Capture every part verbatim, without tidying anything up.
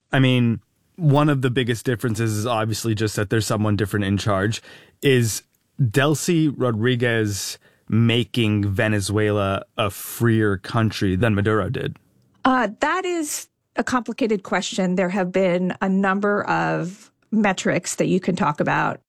I mean, one of the biggest differences is obviously just that there's someone different in charge. Is Delcy Rodriguez making Venezuela a freer country than Maduro did? Uh, that is a complicated question. There have been a number of metrics that you can talk about.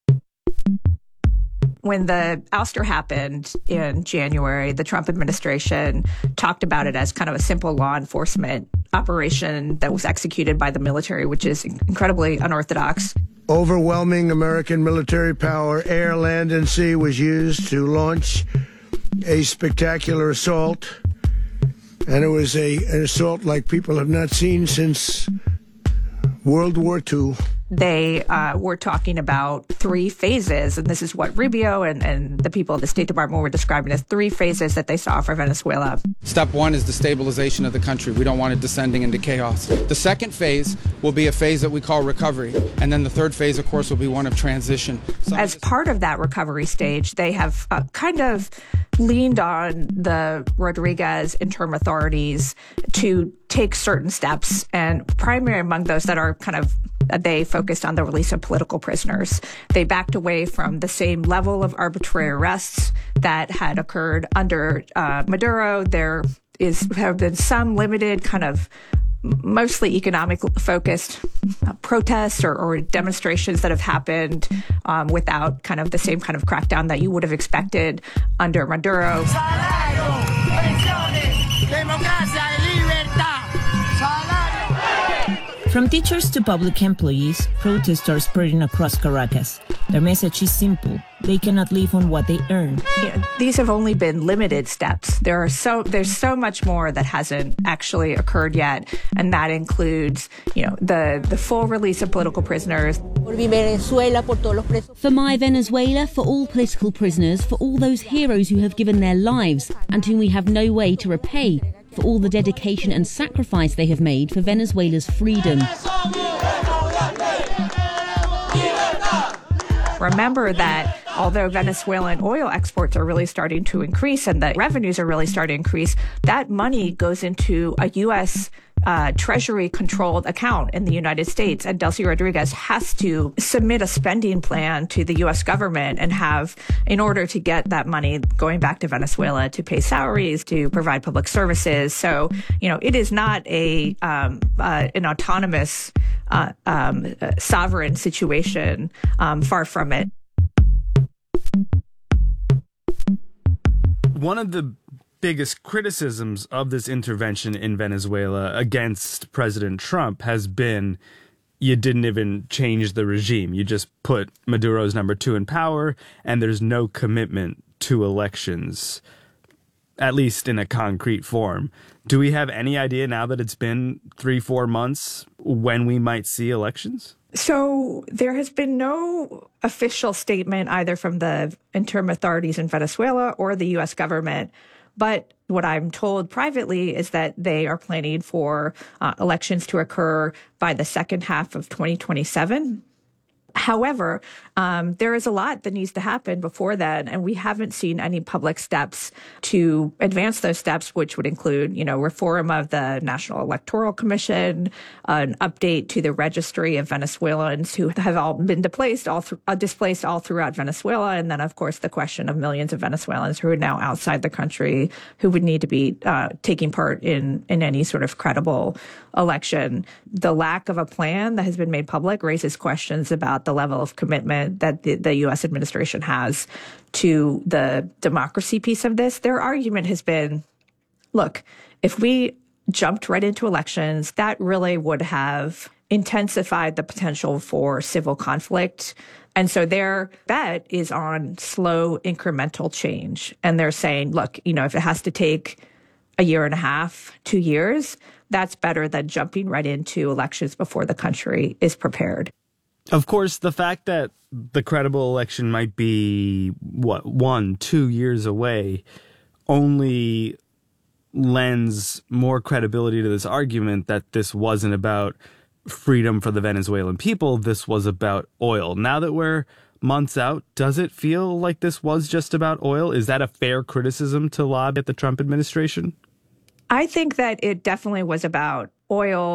When the ouster happened in January, the Trump administration talked about it as kind of a simple law enforcement operation that was executed by the military, which is incredibly unorthodox. Overwhelming American military power, air, land, and sea, was used to launch a spectacular assault. And it was a, an assault like people have not seen since World War Two. They uh, were talking about three phases, and this is what Rubio and, and the people at the State Department were describing as three phases that they saw for Venezuela. Step one is the stabilization of the country. We don't want it descending into chaos. The second phase will be a phase that we call recovery, and then the third phase, of course, will be one of transition. Some as part of that recovery stage, they have uh, kind of leaned on the Rodriguez interim authorities to take certain steps, and primary among those that are kind of they focused on the release of political prisoners. They backed away from the same level of arbitrary arrests that had occurred under uh, Maduro. There is have been some limited kind of mostly economic focused uh, protests or, or demonstrations that have happened um, without kind of the same kind of crackdown that you would have expected under Maduro. From teachers to public employees, protests are spreading across Caracas. Their message is simple. They cannot live on what they earn. Yeah, these have only been limited steps. There are so there's so much more that hasn't actually occurred yet, and that includes, you know, the the full release of political prisoners. For My Venezuela, for all political prisoners, for all those heroes who have given their lives and whom we have no way to repay, for all the dedication and sacrifice they have made for Venezuela's freedom. Remember that although Venezuelan oil exports are really starting to increase and the revenues are really starting to increase, that money goes into a U S uh, Treasury-controlled account in the United States. And Delcy Rodriguez has to submit a spending plan to the U S government and have, in order to get that money going back to Venezuela to pay salaries, to provide public services. So, you know, it is not a um, uh, an autonomous uh, um, uh, sovereign situation, um, far from it. One of the biggest criticisms of this intervention in Venezuela against President Trump has been you didn't even change the regime. You just put Maduro's number two in power, and there's no commitment to elections, at least in a concrete form. Do we have any idea now that it's been three, four months when we might see elections? So there has been no official statement either from the interim authorities in Venezuela or the U S government. But what I'm told privately is that they are planning for uh, elections to occur by the second half of twenty twenty-seven. However, um, there is a lot that needs to happen before then, and we haven't seen any public steps to advance those steps, which would include, you know, reform of the National Electoral Commission, an update to the registry of Venezuelans who have all been displaced all th- uh, displaced all throughout Venezuela, and then, of course, the question of millions of Venezuelans who are now outside the country who would need to be uh, taking part in in any sort of credible election. The lack of a plan that has been made public raises questions about the level of commitment that the, the U S administration has to the democracy piece of this. Their argument has been, look, if we jumped right into elections, that really would have intensified the potential for civil conflict. And so their bet is on slow incremental change. And they're saying, look, you know, if it has to take a year and a half, two years, that's better than jumping right into elections before the country is prepared. Of course, the fact that the credible election might be, what, one, two years away only lends more credibility to this argument that this wasn't about freedom for the Venezuelan people. This was about oil. Now that we're months out, does it feel like this was just about oil? Is that a fair criticism to lob at the Trump administration? I think that it definitely was about oil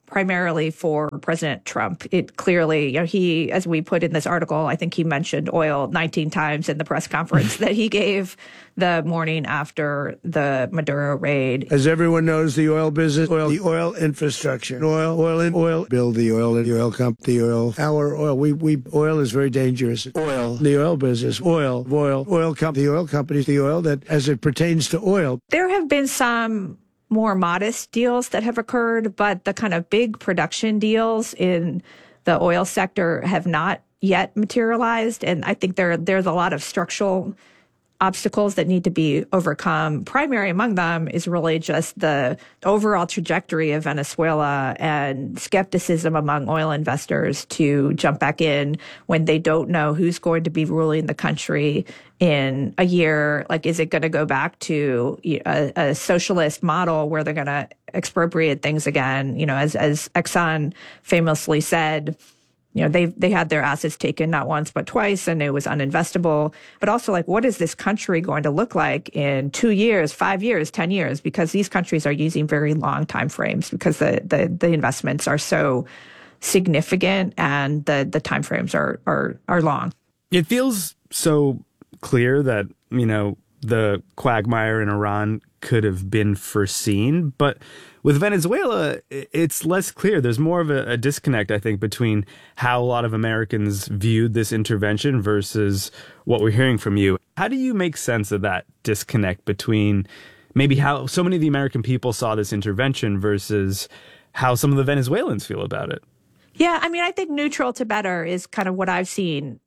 primarily for President Trump. It clearly, you know, he, as we put in this article, I think he mentioned oil nineteen times in the press conference that he gave the morning after the Maduro raid. As everyone knows, the oil business, oil, the oil infrastructure, oil, oil, in oil, build the oil, the oil company, the oil, our oil. We, we, oil is very dangerous. Oil, the oil business, oil, oil, oil company, the oil companies, the oil that, as it pertains to oil. There have been some more modest deals that have occurred, but the kind of big production deals in the oil sector have not yet materialized. And I think there there's a lot of structural obstacles that need to be overcome. Primary among them is really just the overall trajectory of Venezuela and skepticism among oil investors to jump back in when they don't know who's going to be ruling the country in a year. Like, is it going to go back to a, a socialist model where they're going to expropriate things again? You know, as, as Exxon famously said, you know, they they had their assets taken not once but twice, and it was uninvestable. But also, like, what is this country going to look like in two years, five years, ten years? Because these countries are using very long time frames because the the, the investments are so significant and the the time frames are are are long. It feels so clear that, you know, the quagmire in Iran could have been foreseen, but with Venezuela, it's less clear. There's more of a, a disconnect, I think, between how a lot of Americans viewed this intervention versus what we're hearing from you. How do you make sense of that disconnect between maybe how so many of the American people saw this intervention versus how some of the Venezuelans feel about it? Yeah, I mean, I think neutral to better is kind of what I've seen.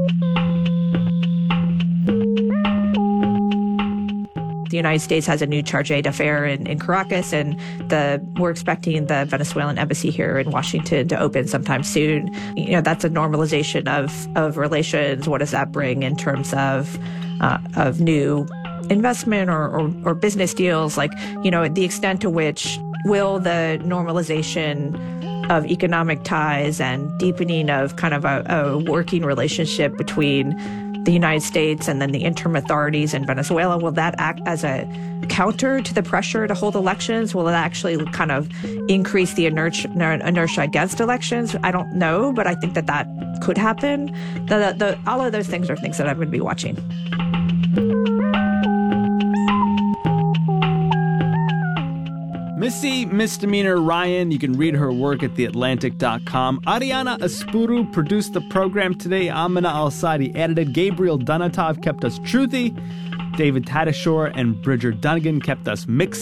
The United States has a new charge d'affaires in, in Caracas, and the we're expecting the Venezuelan embassy here in Washington to open sometime soon. You know, that's a normalization of of relations. What does that bring in terms of uh, of new investment or, or or business deals? Like, you know, the extent to which will the normalization of economic ties and deepening of kind of a, a working relationship between the United States and then the interim authorities in Venezuela, will that act as a counter to the pressure to hold elections? Will it actually kind of increase the inertia, inertia against elections? I don't know, but I think that that could happen. The, the, all of those things are things that I'm going to be watching. Missy Misdemeanor Ryan, you can read her work at the atlantic dot com. Ariana Aspuru produced the program today. Amina Al-Sadi edited. Gabriel Donatov kept us truthy. David Tadashore and Bridger Dunnigan kept us mixing.